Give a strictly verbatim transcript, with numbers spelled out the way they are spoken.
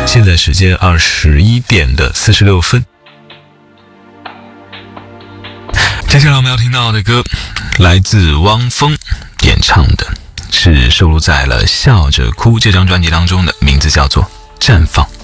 现在时间二十一点的四十六分。接下来我们要听到的歌来自汪峰演唱的，是收录在了《笑着哭》这张专辑当中的，名字叫做《绽放》。